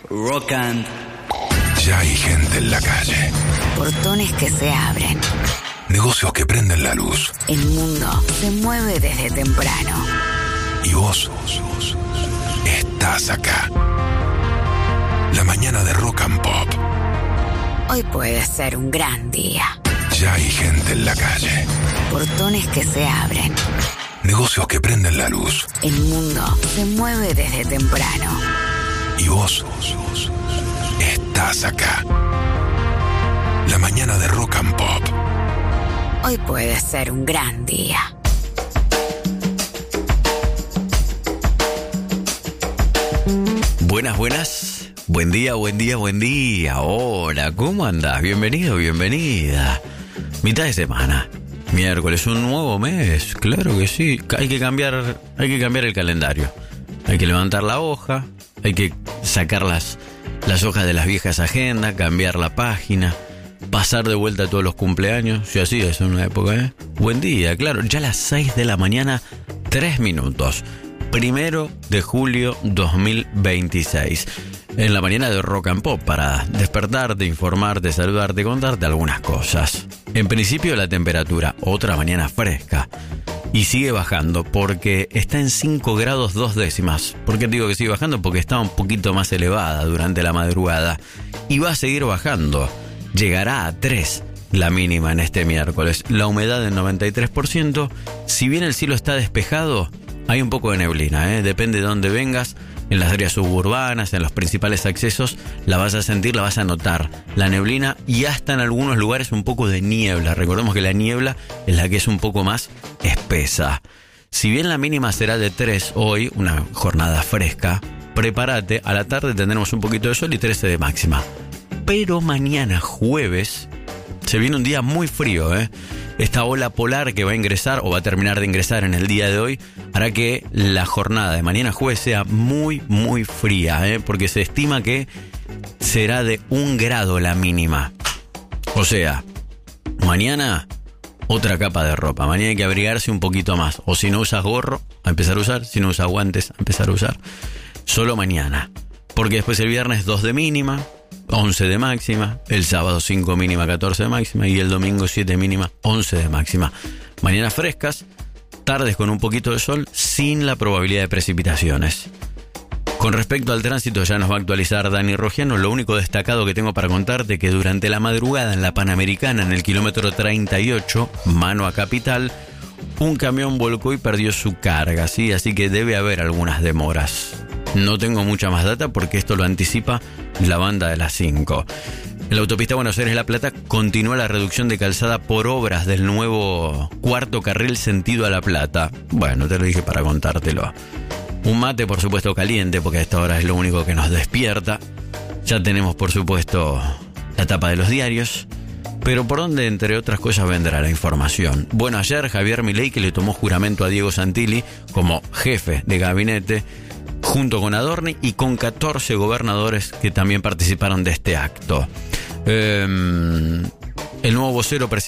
Rock and... Ya hay gente en la calle. Portones que se abren. Negocios que prenden la luz. El mundo se mueve desde temprano. Y vos estás acá. La mañana de Rock and Pop. Hoy puede ser un gran día. Ya hay gente en la calle. Portones que se abren. Negocios que prenden la luz. El mundo se mueve desde temprano. Y vos estás acá. La mañana de Rock and Pop. Hoy puede ser un gran día. Buenas. Buen día. Hola, ¿cómo andás? Bienvenido, bienvenida. Mitad de semana. Miércoles, un nuevo mes. Claro que sí. Hay que cambiar el calendario. Hay que levantar la hoja. Hay que sacar las hojas de las viejas agendas, cambiar la página, pasar de vuelta todos los cumpleaños. Si así es en una época, ¿eh? Buen día, claro. Ya a las 6 de la mañana, 3 minutos. 1 de julio 2026. En la mañana de Rock and Pop, para despertarte, informarte, saludarte, contarte algunas cosas. En principio la temperatura, otra mañana fresca. Y sigue bajando porque está en 5 grados 2 décimas. ¿Por qué digo que sigue bajando? Porque está un poquito más elevada durante la madrugada. Y va a seguir bajando. Llegará a 3 la mínima en este miércoles. La humedad del 93%. Si bien el cielo está despejado, hay un poco de neblina, depende de dónde vengas. En las áreas suburbanas, en los principales accesos, la vas a sentir, la vas a notar. La neblina y hasta en algunos lugares un poco de niebla. Recordemos que la niebla es la que es un poco más espesa. Si bien la mínima será de 3 hoy, una jornada fresca, prepárate, a la tarde tendremos un poquito de sol y 13 de máxima. Pero mañana jueves se viene un día muy frío, Esta ola polar que va a ingresar o va a terminar de ingresar en el día de hoy hará que la jornada de mañana jueves sea muy, muy fría, porque se estima que será de 1 grado la mínima. O sea, mañana otra capa de ropa. Mañana hay que abrigarse un poquito más. O si no usas gorro, a empezar a usar. Si no usas guantes, a empezar a usar. Solo mañana. Porque después el viernes 2 de mínima, 11 de máxima, el sábado 5 mínima, 14 de máxima y el domingo 7 mínima, 11 de máxima. Mañanas frescas, tardes con un poquito de sol, sin la probabilidad de precipitaciones. Con respecto al tránsito ya nos va a actualizar Dani Rogiano. Lo único destacado que tengo para contarte que durante la madrugada en la Panamericana, en el kilómetro 38, mano a Capital, un camión volcó y perdió su carga, ¿sí? Así que debe haber algunas demoras. No tengo mucha más data porque esto lo anticipa la banda de las 5. En la autopista Buenos Aires-La Plata continúa la reducción de calzada por obras del nuevo 4º carril sentido a La Plata. Bueno, te lo dije para contártelo. Un mate, por supuesto, caliente, porque a esta hora es lo único que nos despierta. Ya tenemos, por supuesto, la tapa de los diarios. Pero por dónde, entre otras cosas, vendrá la información. Bueno, ayer Javier Milei, que le tomó juramento a Diego Santilli como jefe de gabinete, junto con Adorni y con 14 gobernadores que también participaron de este acto. El nuevo vocero presidencial